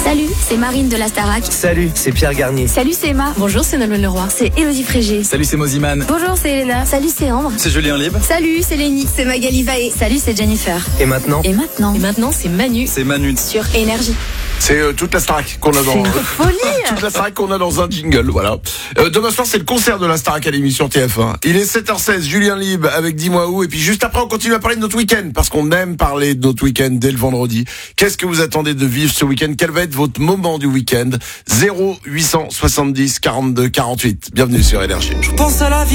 Salut, c'est Marine de la Starac. Salut, c'est Pierre Garnier. Salut, c'est Emma. Bonjour, c'est Nolwenn Leroy. C'est Élodie Frégé. Salut, c'est Moziman. Bonjour, c'est Elena. Salut, c'est Ambre. C'est Julien Libre. Salut, c'est Lénie. C'est Magali Vaé. Salut, c'est Jennifer. Et maintenant, c'est Manu. C'est Manu. Sur Énergie. C'est toute la Starac qu'on a dans toute la Starac qu'on a dans un jingle, voilà. Demain soir, c'est le concert de la Star Academy sur TF1. Il est 7h16, Julien Libre avec Dis-moi où, et puis juste après on continue à parler de notre week-end parce qu'on aime parler de notre week-end dès le vendredi. Qu'est-ce que vous attendez de vivre ce week-end? Quel va être votre moment du week-end? 0870 42 48. Bienvenue sur Énergie. Je pense à la vie.